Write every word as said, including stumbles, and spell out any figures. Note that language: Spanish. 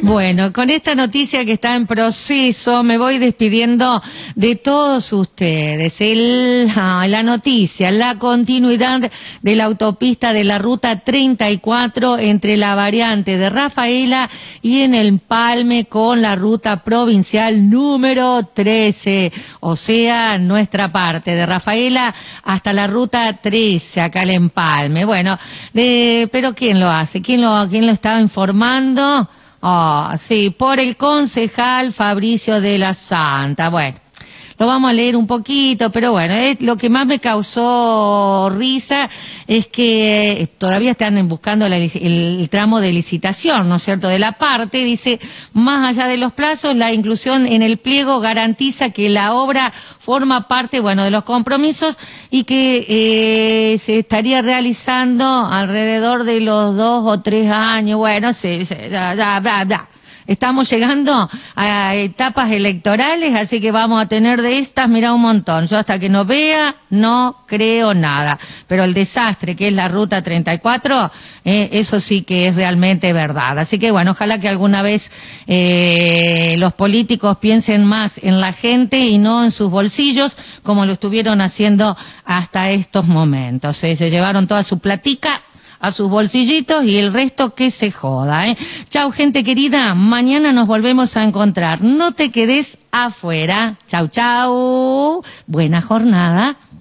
Bueno, con esta noticia que está en proceso, me voy despidiendo de todos ustedes. El, ah, la noticia, la continuidad de la autopista de la ruta treinta y cuatro entre la variante de Rafaela y en el Empalme con la ruta provincial número trece, o sea, nuestra parte de Rafaela hasta la ruta trece, acá el Empalme. Bueno, eh, pero ¿quién lo hace? ¿Quién lo, quién lo estaba informando? Ah, oh, sí, por el concejal Fabricio de la Santa. Bueno, lo vamos a leer un poquito, pero bueno, es, lo que más me causó risa es que todavía están buscando la, el, el tramo de licitación, ¿no es cierto?, de la parte. Dice, más allá de los plazos, la inclusión en el pliego garantiza que la obra forma parte, bueno, de los compromisos y que eh, se estaría realizando alrededor de los dos o tres años. Bueno, se, se, ya, ya, ya, ya. Estamos llegando a etapas electorales, así que vamos a tener de estas, mira, un montón. Yo hasta que no vea, no creo nada. Pero el desastre que es la ruta treinta y cuatro, eh, eso sí que es realmente verdad. Así que bueno, ojalá que alguna vez eh, los políticos piensen más en la gente y no en sus bolsillos, como lo estuvieron haciendo hasta estos momentos. Eh, se llevaron toda su platica a sus bolsillitos y el resto que se joda, ¿eh? Chau, gente querida, mañana nos volvemos a encontrar. No te quedes afuera. Chau, chau. Buena jornada.